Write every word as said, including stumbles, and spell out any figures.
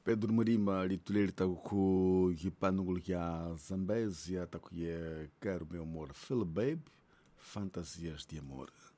Pedro Murima lituleli taku hipanungulu ya Zambésia taku ye Quero Meu Amor, Phil Babe, Fantasias de Amor.